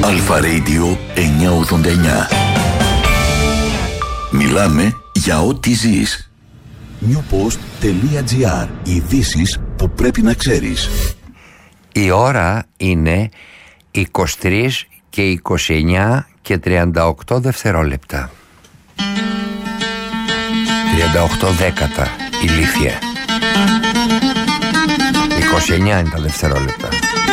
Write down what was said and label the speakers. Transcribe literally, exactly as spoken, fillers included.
Speaker 1: Αλφα Radio εννιακόσια ογδόντα εννιά. Μιλάμε για ό,τι ζεις. newpost.gr. Ειδήσεις που πρέπει να ξέρεις.
Speaker 2: Η ώρα είναι είκοσι τρεις και είκοσι εννιά και τριάντα οκτώ δευτερόλεπτα. τριάντα οκτώ δέκατα ηλίθεια. είκοσι εννιά είναι τα δευτερόλεπτα.